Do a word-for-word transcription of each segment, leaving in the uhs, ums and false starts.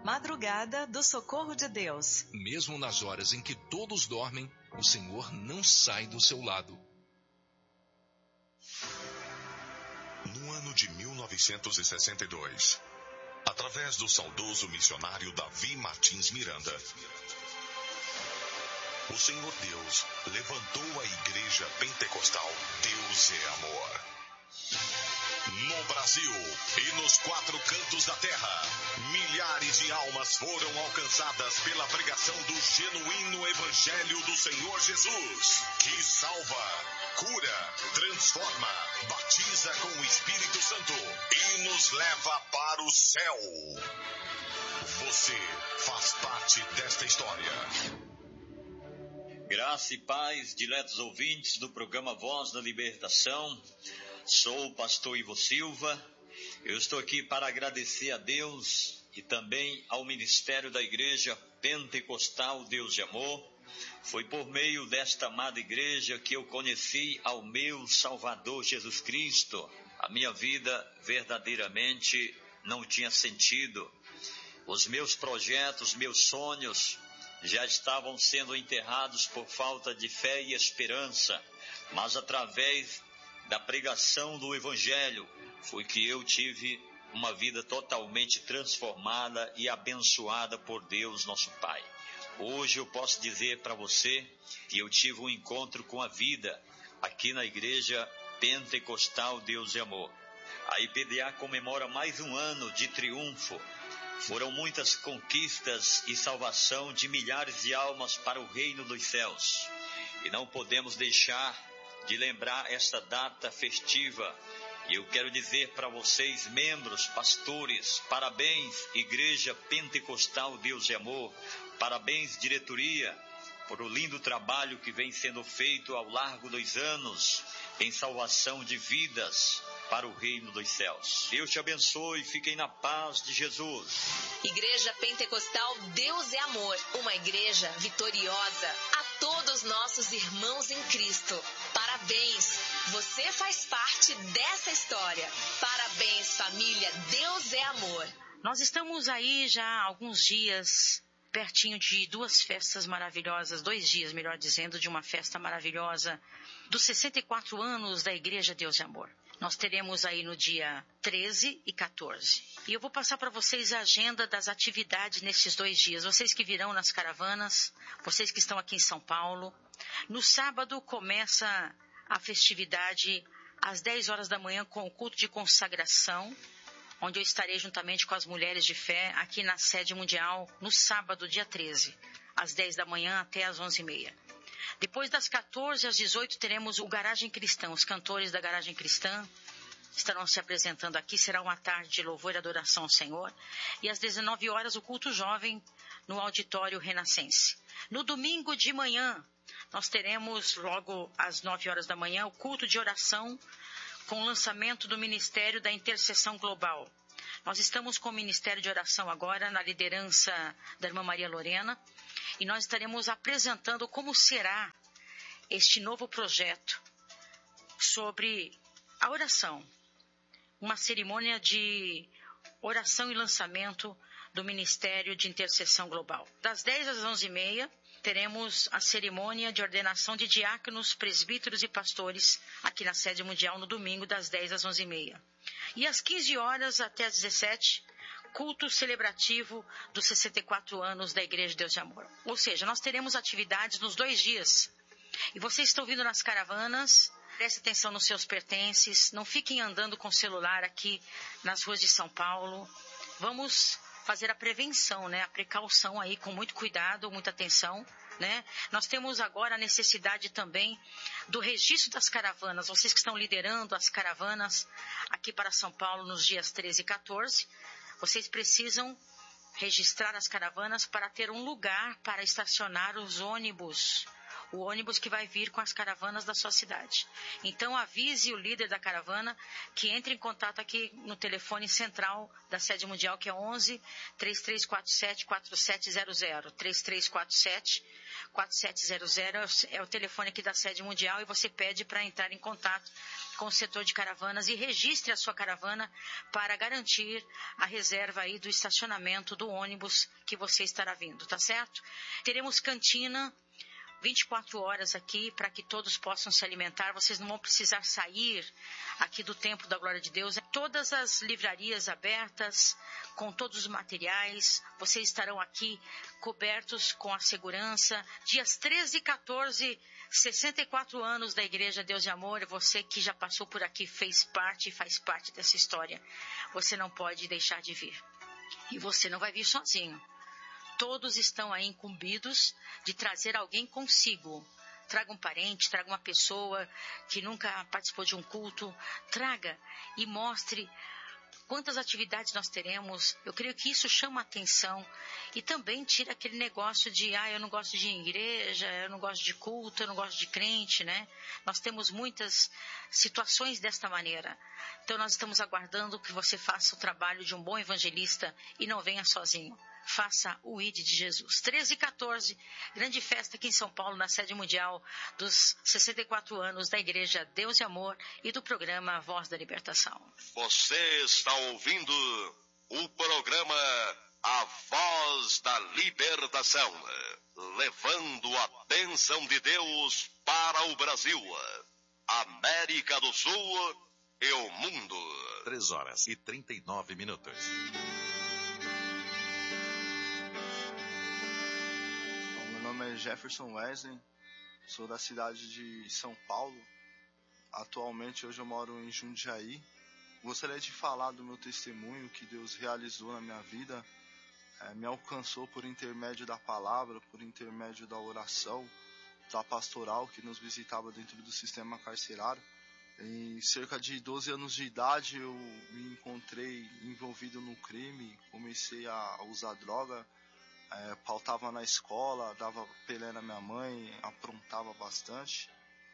Madrugada do Socorro de Deus. Mesmo nas horas em que todos dormem, o Senhor não sai do seu lado. No ano de mil novecentos e sessenta e dois, através do saudoso missionário Davi Martins Miranda, o Senhor Deus levantou a Igreja Pentecostal Deus é Amor. No Brasil e nos quatro cantos da terra, milhares de almas foram alcançadas pela pregação do genuíno Evangelho do Senhor Jesus, que salva, cura, transforma, batiza com o Espírito Santo e nos leva para o céu. Você faz parte desta história. Graça e paz, diletos ouvintes do programa Voz da Libertação. Sou o pastor Ivo Silva. Eu estou aqui para agradecer a Deus e também ao Ministério da Igreja Pentecostal Deus de Amor. Foi por meio desta amada igreja que eu conheci ao meu Salvador Jesus Cristo. A minha vida verdadeiramente não tinha sentido. Os meus projetos, meus sonhos já estavam sendo enterrados por falta de fé e esperança. Mas através da pregação do Evangelho foi que eu tive uma vida totalmente transformada e abençoada por Deus, nosso Pai. Hoje eu posso dizer para você que eu tive um encontro com a vida aqui na Igreja Pentecostal Deus e Amor. A I P D A comemora mais um ano de triunfo. Foram muitas conquistas e salvação de milhares de almas para o reino dos céus. E não podemos deixar de lembrar esta data festiva. E eu quero dizer para vocês, membros, pastores, parabéns, Igreja Pentecostal Deus e Amor, parabéns, diretoria, por o lindo trabalho que vem sendo feito ao largo dos anos em salvação de vidas para o reino dos céus. Deus te abençoe, fiquem na paz de Jesus. Igreja Pentecostal Deus é Amor, uma igreja vitoriosa. A todos nossos irmãos em Cristo, parabéns, você faz parte dessa história. Parabéns, família, Deus é Amor. Nós estamos aí já há alguns dias, pertinho de duas festas maravilhosas, dois dias, melhor dizendo, de uma festa maravilhosa dos sessenta e quatro anos da Igreja Deus de Amor. Nós teremos aí no dia treze e quatorze. E eu vou passar para vocês a agenda das atividades nesses dois dias. Vocês que virão nas caravanas, vocês que estão aqui em São Paulo. No sábado começa a festividade às dez horas da manhã com o culto de consagração, onde eu estarei juntamente com as mulheres de fé aqui na sede mundial no sábado, dia treze, às dez da manhã até às onze e meia. Depois das quatorze às dezoito teremos o Garagem Cristã. Os cantores da Garagem Cristã estarão se apresentando aqui. Será uma tarde de louvor e adoração ao Senhor. E às dezenove horas o culto jovem no Auditório Renascense. No domingo de manhã nós teremos logo às nove horas da manhã o culto de oração com o lançamento do Ministério da Intercessão Global. Nós estamos com o Ministério de Oração agora na liderança da irmã Maria Lorena. E nós estaremos apresentando como será este novo projeto sobre a oração. Uma cerimônia de oração e lançamento do Ministério de Intercessão Global. Das dez às onze e meia, teremos a cerimônia de ordenação de diáconos, presbíteros e pastores aqui na sede mundial no domingo, das dez às onze e meia. E às quinze horas até às dezessete, culto celebrativo dos sessenta e quatro anos da Igreja Deus de Amor. Ou seja, nós teremos atividades nos dois dias. E vocês estão vindo nas caravanas, prestem atenção nos seus pertences, não fiquem andando com o celular aqui nas ruas de São Paulo. Vamos fazer a prevenção, né? A precaução aí com muito cuidado, muita atenção, né? Nós temos agora a necessidade também do registro das caravanas. Vocês que estão liderando as caravanas aqui para São Paulo nos dias treze e quatorze, vocês precisam registrar as caravanas para ter um lugar para estacionar os ônibus. o ônibus que vai vir com as caravanas da sua cidade. Então avise o líder da caravana que entre em contato aqui no telefone central da sede mundial, que é onze, três três quatro sete, quatro sete zero zero. três três quatro sete, quatro sete zero zero é o telefone aqui da sede mundial, e você pede para entrar em contato com o setor de caravanas e registre a sua caravana para garantir a reserva aí do estacionamento do ônibus que você estará vindo, tá certo? Teremos cantina vinte e quatro horas aqui para que todos possam se alimentar. Vocês não vão precisar sair aqui do Templo da Glória de Deus. Todas as livrarias abertas, com todos os materiais. Vocês estarão aqui cobertos com a segurança. Dias treze e quatorze, sessenta e quatro anos da Igreja Deus de Amor. Você que já passou por aqui, fez parte e faz parte dessa história. Você não pode deixar de vir. E você não vai vir sozinho. Todos estão aí incumbidos de trazer alguém consigo. Traga um parente, traga uma pessoa que nunca participou de um culto. Traga e mostre quantas atividades nós teremos. Eu creio que isso chama a atenção. E também tira aquele negócio de, ah, eu não gosto de igreja, eu não gosto de culto, eu não gosto de crente, né? Nós temos muitas situações desta maneira. Então nós estamos aguardando que você faça o trabalho de um bom evangelista e não venha sozinho. Faça o I D de Jesus. treze e quatorze, grande festa aqui em São Paulo, na sede mundial dos sessenta e quatro anos da Igreja Deus e Amor e do programa Voz da Libertação. Você está ouvindo o programa A Voz da Libertação, levando a bênção de Deus para o Brasil, América do Sul e o mundo. três horas e trinta e nove minutos. Meu nome é Jefferson Wesley, sou da cidade de São Paulo. Atualmente hoje eu moro em Jundiaí. Gostaria de falar do meu testemunho que Deus realizou na minha vida. É, me alcançou por intermédio da palavra, por intermédio da oração, da pastoral que nos visitava dentro do sistema carcerário. Em cerca de doze anos de idade eu me encontrei envolvido no crime, comecei a usar droga. É, pautava na escola, dava pelé na minha mãe, aprontava bastante.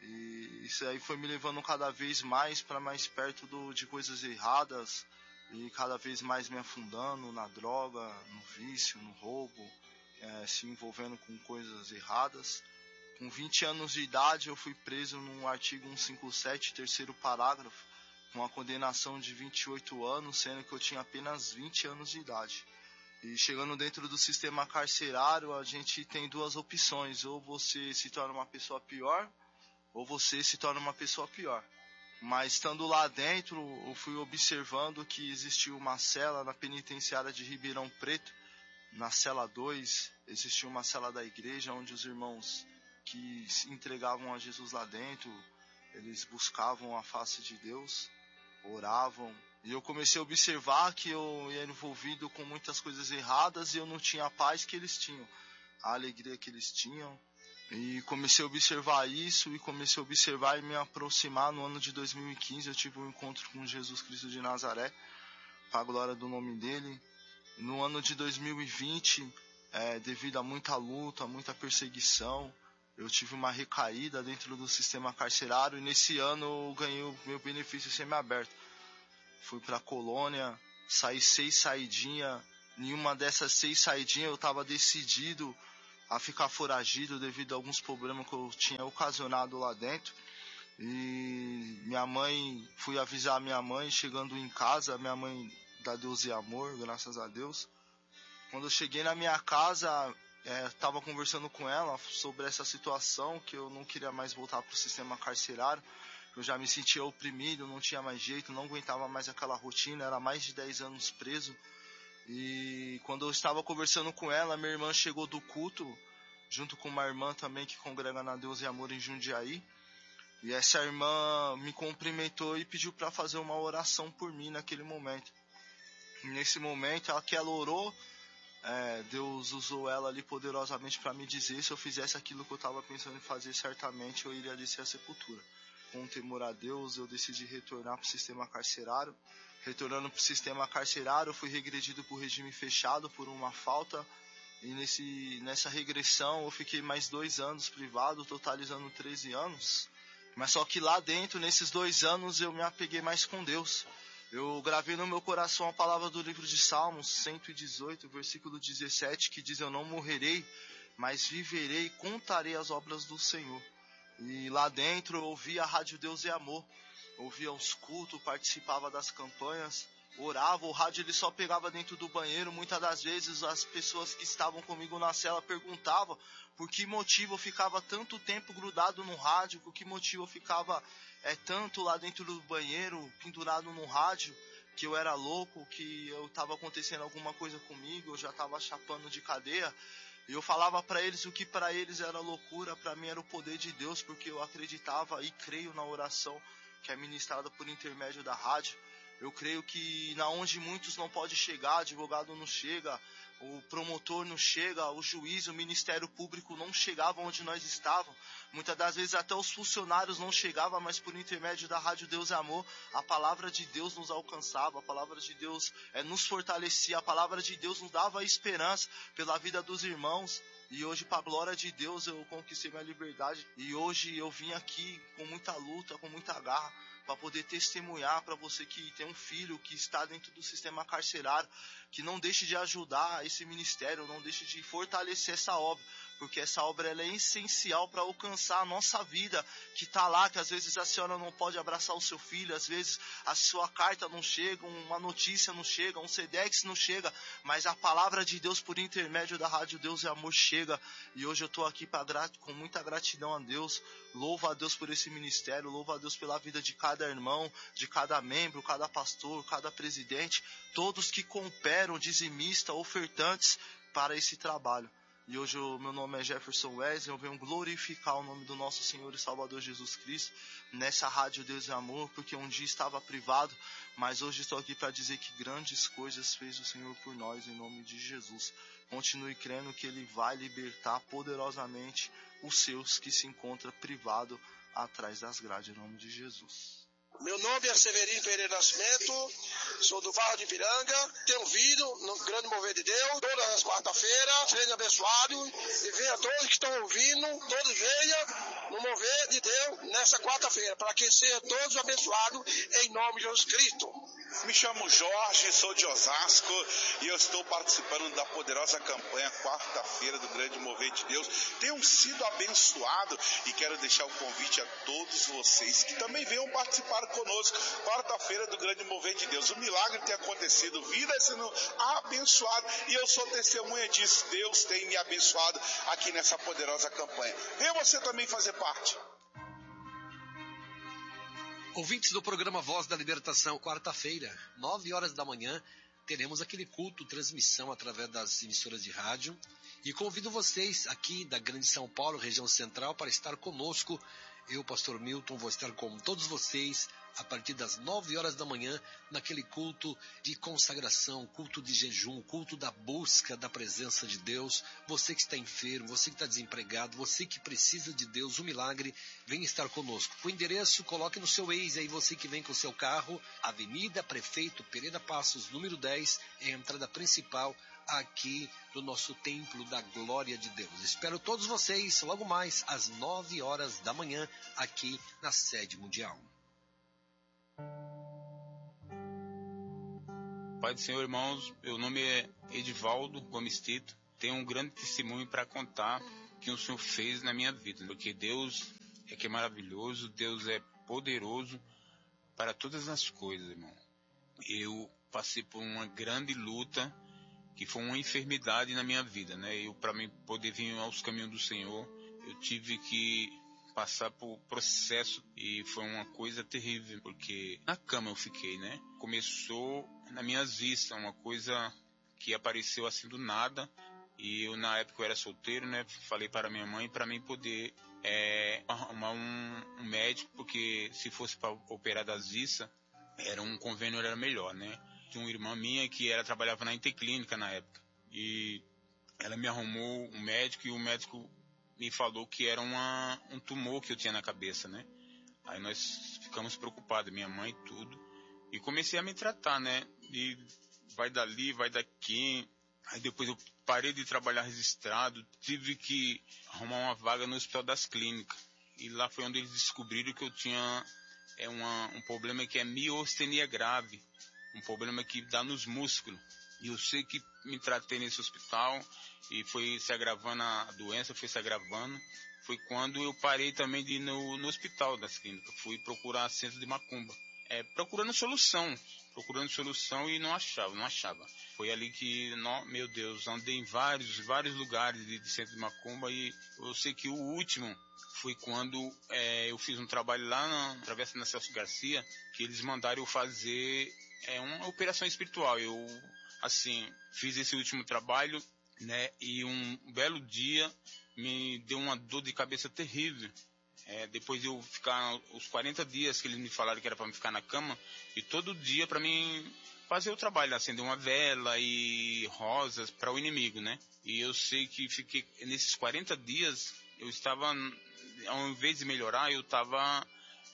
E isso aí foi me levando cada vez mais para mais perto do, de coisas erradas e cada vez mais me afundando na droga, no vício, no roubo, é, se envolvendo com coisas erradas. Com vinte anos de idade eu fui preso no artigo cento e cinquenta e sete, terceiro parágrafo, com a condenação de vinte e oito anos, sendo que eu tinha apenas vinte anos de idade. E chegando dentro do sistema carcerário, a gente tem duas opções: ou você se torna uma pessoa pior, ou você se torna uma pessoa pior. Mas estando lá dentro, eu fui observando que existia uma cela na penitenciária de Ribeirão Preto. Na cela dois, existia uma cela da igreja, onde os irmãos que se entregavam a Jesus lá dentro, eles buscavam a face de Deus, oravam. E eu comecei a observar que eu ia envolvido com muitas coisas erradas e eu não tinha a paz que eles tinham, a alegria que eles tinham. E comecei a observar isso e comecei a observar e me aproximar. No ano de dois mil e quinze eu tive um encontro com Jesus Cristo de Nazaré, para a glória do nome dele. No ano de dois mil e vinte, é, devido a muita luta, muita perseguição, eu tive uma recaída dentro do sistema carcerário e nesse ano eu ganhei o meu benefício semiaberto. Fui para a colônia, saí seis saidinhas. Em uma dessas seis saidinhas eu estava decidido a ficar foragido devido a alguns problemas que eu tinha ocasionado lá dentro. E minha mãe, fui avisar a minha mãe, chegando em casa, minha mãe dá Deus e amor, graças a Deus. Quando eu cheguei na minha casa, estava é, conversando com ela sobre essa situação, que eu não queria mais voltar para o sistema carcerário. Eu já me sentia oprimido, não tinha mais jeito, não aguentava mais aquela rotina, era mais de dez anos preso. E quando eu estava conversando com ela, minha irmã chegou do culto, junto com uma irmã também que congrega na Deus e Amor em Jundiaí. E essa irmã me cumprimentou e pediu para fazer uma oração por mim naquele momento. E nesse momento, ela que ela orou, é, Deus usou ela ali poderosamente para me dizer, se eu fizesse aquilo que eu estava pensando em fazer, certamente eu iria descer à sepultura. Com temor a Deus, eu decidi retornar para o sistema carcerário. Retornando para o sistema carcerário, eu fui regredido para o regime fechado por uma falta. E nesse, nessa regressão eu fiquei mais dois anos privado, totalizando treze anos. Mas só que lá dentro, nesses dois anos, eu me apeguei mais com Deus. Eu gravei no meu coração a palavra do livro de Salmos, cento e dezoito, versículo dezessete, que diz: eu não morrerei, mas viverei e contarei as obras do Senhor. E lá dentro eu ouvia a Rádio Deus é Amor, ouvia os cultos, participava das campanhas, orava. O rádio ele só pegava dentro do banheiro. Muitas das vezes as pessoas que estavam comigo na cela perguntavam por que motivo eu ficava tanto tempo grudado no rádio, por que motivo eu ficava é, tanto lá dentro do banheiro, pendurado no rádio, que eu era louco, que eu estava acontecendo alguma coisa comigo, eu já estava chapando de cadeia. E eu falava para eles o que para eles era loucura, para mim era o poder de Deus, porque eu acreditava e creio na oração que é ministrada por intermédio da rádio. Eu creio que na onde muitos não podem chegar, advogado não chega, o promotor não chega, o juiz, o Ministério Público não chegava onde nós estávamos. Muitas das vezes até os funcionários não chegavam, mas por intermédio da Rádio Deus é Amor, a palavra de Deus nos alcançava, a palavra de Deus é, nos fortalecia, a palavra de Deus nos dava esperança pela vida dos irmãos. E hoje, para a glória de Deus, eu conquistei minha liberdade. E hoje eu vim aqui com muita luta, com muita garra, para poder testemunhar para você que tem um filho que está dentro do sistema carcerário, que não deixe de ajudar esse ministério, não deixe de fortalecer essa obra, porque essa obra ela é essencial para alcançar a nossa vida, que está lá, que às vezes a senhora não pode abraçar o seu filho, às vezes a sua carta não chega, uma notícia não chega, um Sedex não chega, mas a palavra de Deus por intermédio da Rádio Deus é Amor chega. E hoje eu estou aqui pra, com muita gratidão a Deus, louvo a Deus por esse ministério, louvo a Deus pela vida de cada irmão, de cada membro, cada pastor, cada presidente, todos que cooperam, dizimistas, ofertantes para esse trabalho. E hoje o meu nome é Jefferson Wesley, eu venho glorificar o nome do nosso Senhor e Salvador Jesus Cristo nessa Rádio Deus é Amor, porque um dia estava privado, mas hoje estou aqui para dizer que grandes coisas fez o Senhor por nós, em nome de Jesus. Continue crendo que Ele vai libertar poderosamente os seus que se encontram privados atrás das grades, em nome de Jesus. Meu nome é Severino Pereira Nascimento, sou do Barra de Piranga, tenho vindo no Grande Mover de Deus, todas as quarta-feiras, treino abençoado, e venha todos que estão ouvindo, todos venham no Mover de Deus nessa quarta-feira, para que sejam todos abençoados em nome de Jesus Cristo. Me chamo Jorge, sou de Osasco e eu estou participando da poderosa campanha quarta-feira do Grande Mover de Deus. Tenho sido abençoado e quero deixar o convite a todos vocês que também venham participar conosco quarta-feira do Grande Mover de Deus. O milagre tem acontecido, vida sendo abençoada e eu sou testemunha disso. Deus tem me abençoado aqui nessa poderosa campanha. Venha você também fazer parte. Ouvintes do programa Voz da Libertação, quarta-feira, nove horas da manhã, teremos aquele culto, transmissão através das emissoras de rádio. E convido vocês aqui da Grande São Paulo, região central, para estar conosco. Eu, pastor Milton, vou estar com todos vocês a partir das nove horas da manhã, naquele culto de consagração, culto de jejum, culto da busca da presença de Deus. Você que está enfermo, você que está desempregado, você que precisa de Deus, um milagre, vem estar conosco. O endereço, coloque no seu Waze aí, você que vem com o seu carro, Avenida Prefeito Pereira Passos, número dez, é a entrada principal aqui do nosso Templo da Glória de Deus. Espero todos vocês logo mais às nove horas da manhã, aqui na sede mundial. Pai do Senhor, irmãos, meu nome é Edivaldo Gomes Tito. Tenho um grande testemunho para contar que o Senhor fez na minha vida, porque Deus é que é maravilhoso, Deus é poderoso para todas as coisas, irmão. Eu passei por uma grande luta, que foi uma enfermidade na minha vida, né? Eu, para mim poder vir aos caminhos do Senhor, eu tive que passar por processo e foi uma coisa terrível, porque na cama eu fiquei, né? Começou nas minhas vistas, uma coisa que apareceu assim do nada, e eu na época eu era solteiro, né? Falei para minha mãe para mim poder é, arrumar um, um médico, porque se fosse para operar das vistas, era um convênio, era melhor, né? Tinha uma irmã minha que ela trabalhava na Interclínica na época, e ela me arrumou um médico, e o médico me falou que era uma, um tumor que eu tinha na cabeça, né? Aí nós ficamos preocupados, minha mãe e tudo, e comecei a me tratar, né? E vai dali, vai daqui, Aí depois eu parei de trabalhar registrado, tive que arrumar uma vaga no Hospital das Clínicas. E lá foi onde eles descobriram que eu tinha é uma, um problema que é miostenia grave, um problema que dá nos músculos. E eu sei que me tratei nesse hospital e foi se agravando a doença, foi se agravando. Foi quando eu parei também de ir no, no Hospital das Clínicas. Fui procurar centro de macumba, é, procurando solução. procurando solução e não achava, não achava. Foi ali que, não, meu Deus, andei em vários, vários lugares de, de centro de macumba e eu sei que o último foi quando é, eu fiz um trabalho lá na Travessa da Celso Garcia, que eles mandaram eu fazer é, uma operação espiritual. Eu, assim, fiz esse último trabalho, né, e um belo dia me deu uma dor de cabeça terrível. É, depois de eu ficar os quarenta dias que eles me falaram que era para me ficar na cama, e todo dia para mim fazer o trabalho, acender uma vela e rosas para o inimigo, né? E eu sei que fiquei nesses quarenta dias, eu estava, ao invés de melhorar, eu estava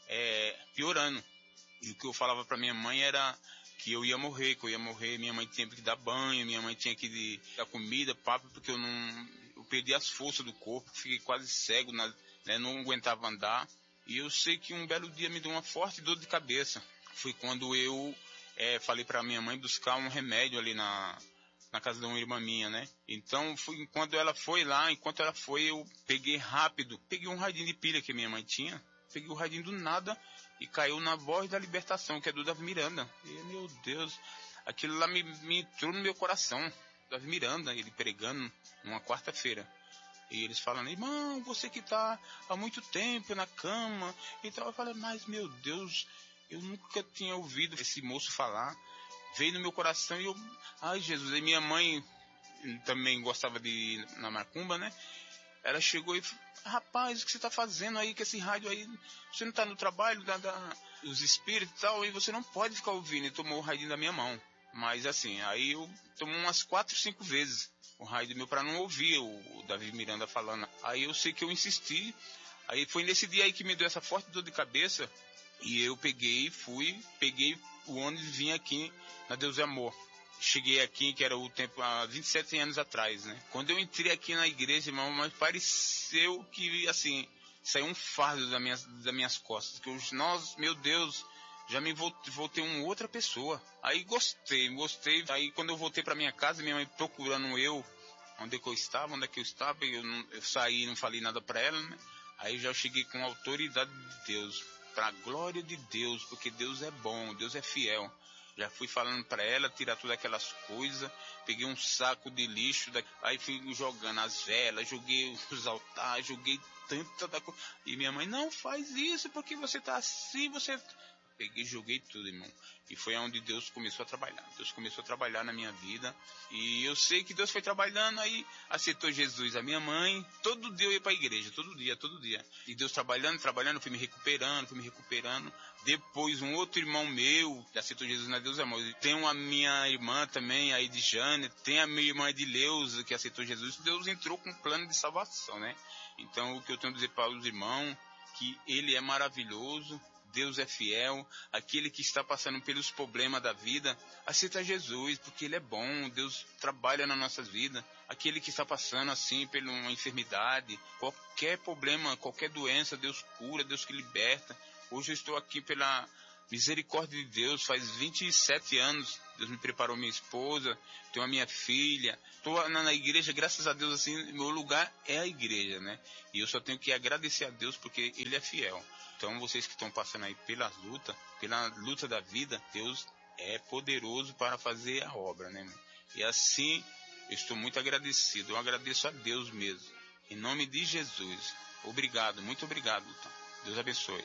é, piorando. E o que eu falava para minha mãe era que eu ia morrer, que eu ia morrer, minha mãe tinha que dar banho, minha mãe tinha que dar comida, papo, porque eu não, eu perdi as forças do corpo, fiquei quase cego na Né, não aguentava andar, e eu sei que um belo dia me deu uma forte dor de cabeça. Foi quando eu é, falei para minha mãe buscar um remédio ali na, na casa de uma irmã minha, né? Então, foi, enquanto ela foi lá, enquanto ela foi, eu peguei rápido, peguei um radinho de pilha que minha mãe tinha, peguei o radinho do nada e caiu na Voz da Libertação, que é do Davi Miranda. E, meu Deus, aquilo lá me, me entrou no meu coração. Davi Miranda, ele pregando numa quarta-feira. E eles falam, irmão, você que está há muito tempo na cama. Então eu falei, mas meu Deus, eu nunca tinha ouvido esse moço falar. Veio no meu coração e eu, ai Jesus. E minha mãe também gostava de ir na macumba, né? Ela chegou e falou, rapaz, o que você está fazendo aí com esse rádio aí? Você não está no trabalho da, da, dos espíritos e tal, e você não pode ficar ouvindo. E tomou o radinho da minha mão. Mas assim, aí eu tomo umas quatro, cinco vezes o rádio meu para não ouvir o, o Davi Miranda falando. Aí eu sei que eu insisti. Aí foi nesse dia aí que me deu essa forte dor de cabeça. E eu peguei, fui, peguei o ônibus e vim aqui na Deus é Amor. Cheguei aqui, que era o tempo, há vinte e sete anos atrás, né? Quando eu entrei aqui na igreja, irmão, mas pareceu que, assim, saiu um fardo das minhas, das minhas costas. Que eu, nós, meu Deus, já me voltei uma outra pessoa. Aí gostei, gostei. Aí quando eu voltei para minha casa, minha mãe procurando eu, onde é que eu estava, onde é que eu estava, eu, não, eu saí, não falei nada para ela, né? Aí já cheguei com a autoridade de Deus, para a glória de Deus, porque Deus é bom, Deus é fiel. Já fui falando para ela, tirar todas aquelas coisas, peguei um saco de lixo, aí fui jogando as velas, joguei os altares, joguei tanta da coisa. E minha mãe, não faz isso, porque você tá assim, você... Peguei e joguei tudo, irmão. E foi onde Deus começou a trabalhar. Deus começou a trabalhar na minha vida. E eu sei que Deus foi trabalhando, aí aceitou Jesus. A minha mãe, todo dia eu ia para a igreja, todo dia, todo dia. E Deus trabalhando, trabalhando, fui me recuperando, fui me recuperando. Depois um outro irmão meu, que aceitou Jesus na Deus é Amor. Tem uma minha irmã também, a Edjane. Tem a minha irmã Edileuza, que aceitou Jesus. Deus entrou com um plano de salvação, né? Então o que eu tenho a dizer para os irmãos, que Ele é maravilhoso. Deus é fiel, aquele que está passando pelos problemas da vida, aceita Jesus, porque Ele é bom, Deus trabalha na nossa vida. Aquele que está passando assim por uma enfermidade, qualquer problema, qualquer doença, Deus cura, Deus que liberta. Hoje eu estou aqui pela misericórdia de Deus, faz vinte e sete anos, Deus me preparou minha esposa, tenho a minha filha, estou na, na igreja, graças a Deus, assim, meu lugar é a igreja, né? E eu só tenho que agradecer a Deus porque Ele é fiel. Então, vocês que estão passando aí pela luta, pela luta da vida, Deus é poderoso para fazer a obra, né? E assim, eu estou muito agradecido. Eu agradeço a Deus mesmo. Em nome de Jesus. Obrigado, muito obrigado. Então. Deus abençoe.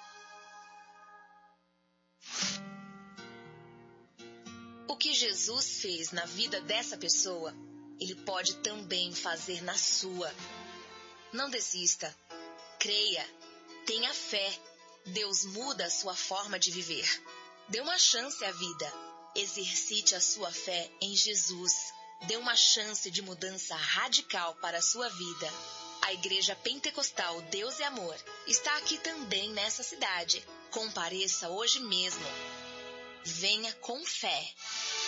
O que Jesus fez na vida dessa pessoa, Ele pode também fazer na sua. Não desista. Creia. Tenha fé. Deus muda a sua forma de viver. Dê uma chance à vida. Exercite a sua fé em Jesus. Dê uma chance de mudança radical para a sua vida. A Igreja Pentecostal Deus é Amor está aqui também nessa cidade. Compareça hoje mesmo. Venha com fé.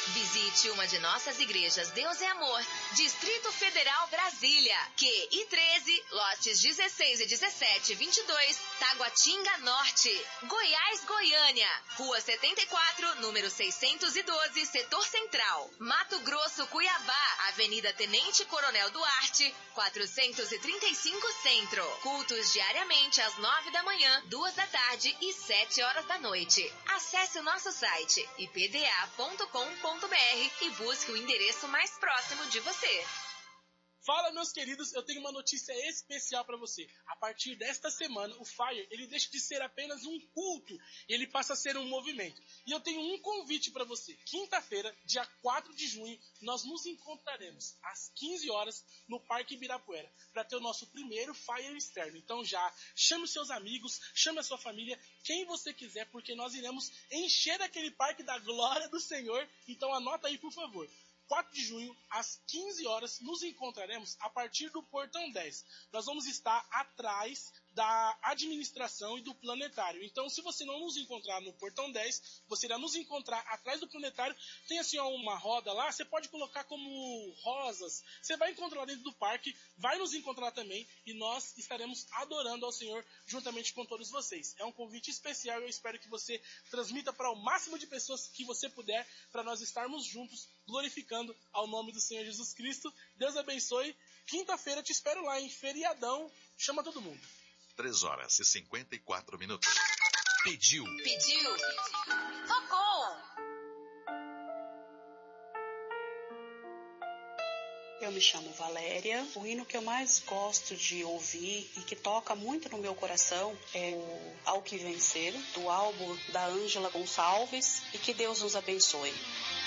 Visite uma de nossas igrejas Deus é Amor, Distrito Federal Brasília, Q I treze, lotes dezesseis e dezessete, vinte e dois, Taguatinga Norte, Goiás, Goiânia, Rua setenta e quatro, número seiscentos e doze, Setor Central, Mato Grosso, Cuiabá, Avenida Tenente Coronel Duarte, quatrocentos e trinta e cinco Centro. Cultos diariamente às nove da manhã, duas da tarde e sete horas da noite. Acesse o nosso site i p d a ponto com ponto b r e busque o endereço mais próximo de você. Fala, meus queridos, eu tenho uma notícia especial para você. A partir desta semana, o Fire, ele deixa de ser apenas um culto, ele passa a ser um movimento. E eu tenho um convite para você. Quinta-feira, dia quatro de junho, nós nos encontraremos às quinze horas no Parque Ibirapuera, para ter o nosso primeiro Fire externo. Então já chame os seus amigos, chame a sua família, quem você quiser, porque nós iremos encher aquele parque da glória do Senhor. Então anota aí, por favor. quatro de junho, às quinze horas, nos encontraremos a partir do Portão dez. Nós vamos estar atrás da administração e do planetário. Então, se você não nos encontrar no Portão dez, você irá nos encontrar atrás do planetário. Tem assim ó, uma roda lá, você pode colocar como rosas. Você vai encontrar lá dentro do parque, vai nos encontrar também e nós estaremos adorando ao Senhor juntamente com todos vocês. É um convite especial e eu espero que você transmita para o máximo de pessoas que você puder, para nós estarmos juntos glorificando ao nome do Senhor Jesus Cristo. Deus abençoe. Quinta-feira te espero lá, em feriadão. Chama todo mundo. três horas e cinquenta e quatro minutos. Pediu. Pediu. Tocou. Eu me chamo Valéria. O hino que eu mais gosto de ouvir e que toca muito no meu coração é o Ao Que Vencer, do álbum da Ângela Gonçalves. E que Deus nos abençoe.